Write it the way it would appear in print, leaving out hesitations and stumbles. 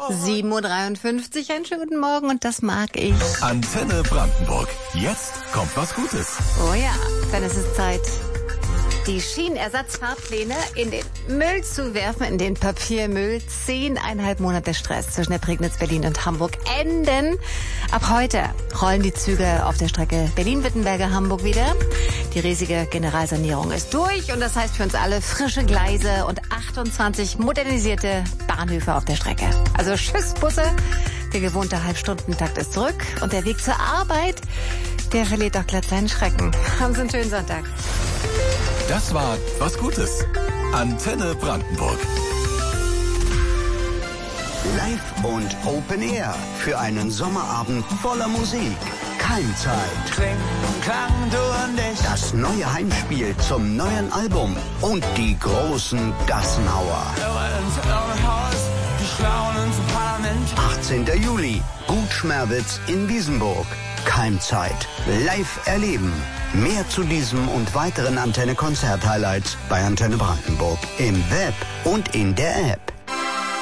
7:53 Uhr, einen schönen guten Morgen und das mag ich. Antenne Brandenburg. Jetzt kommt was Gutes. Oh ja, dann ist es Zeit, die Schienenersatzfahrpläne in den Müll zu werfen, in den Papiermüll. 10,5 Monate Stress zwischen der Prignitz, Berlin und Hamburg enden. Ab heute rollen die Züge auf der Strecke Berlin-Wittenberge-Hamburg wieder. Die riesige Generalsanierung ist durch und das heißt für uns alle frische Gleise und 28 modernisierte Bahnhöfe auf der Strecke. Also tschüss Busse, der gewohnte Halbstundentakt ist zurück und der Weg zur Arbeit, der verliert doch glatt seinen Schrecken. Haben Sie einen schönen Sonntag. Das war was Gutes. Antenne Brandenburg. Live und Open Air für einen Sommerabend voller Musik. Keimzeit. Kling, Klang, du und ich. Das neue Heimspiel zum neuen Album und die großen Gassenhauer. Die schlauen ins Parlament. 18. Juli, Gut Schmerwitz in Wiesenburg. Keimzeit. Live erleben. Mehr zu diesem und weiteren Antenne-Konzert-Highlights bei Antenne Brandenburg im Web und in der App.